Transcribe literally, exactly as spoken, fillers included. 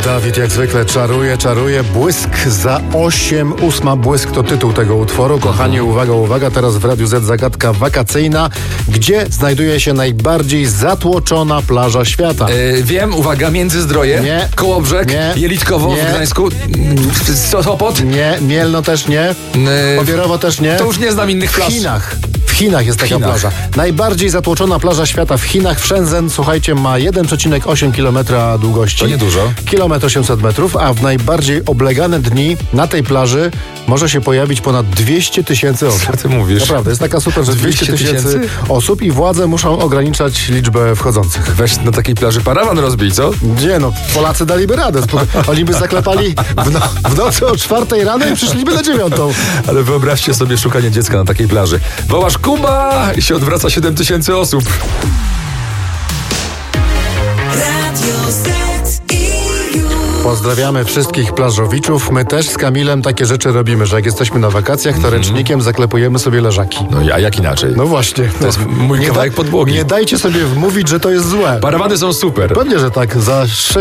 Dawid jak zwykle czaruje, czaruje. Błysk za osiem, ósma błysk to tytuł tego utworu. Kochani, uwaga, uwaga, teraz w Radiu Z zagadka wakacyjna. Gdzie znajduje się najbardziej zatłoczona plaża świata? Yy, wiem, uwaga, Międzyzdroje, Nie. Kołobrzeg, Nie. Jelitkowo Nie. w Gdańsku, yy, Sopot. Nie, Mielno też nie, Yy, Pobierowo też nie. to już nie znam innych W plaż. Chinach. W Chinach jest taka Chinach. plaża. Najbardziej zatłoczona plaża świata w Chinach, w Shenzhen, słuchajcie, ma jeden przecinek osiem kilometra długości. To niedużo. Kilometr osiemset metrów, a w najbardziej oblegane dni na tej plaży może się pojawić ponad dwieście tysięcy osób. Co ty mówisz? Naprawdę, jest taka super, że dwieście tysięcy osób i władze muszą ograniczać liczbę wchodzących. Weź na takiej plaży parawan rozbij, co? Gdzie no? Polacy daliby radę. Oni by zaklepali w, no, w nocy o czwartej rano i przyszliby na dziewiątą. Ale wyobraźcie sobie szukanie dziecka na takiej plaży. Wołasz Kuba i się odwraca siedem tysięcy osób. Pozdrawiamy wszystkich plażowiczów. My też z Kamilem takie rzeczy robimy, że jak jesteśmy na wakacjach, to ręcznikiem zaklepujemy sobie leżaki. No a jak inaczej? No właśnie. To jest mój nie kawałek da- podłogi. Nie dajcie sobie wmówić, że to jest złe. Parawany są super. Pewnie, że tak. Za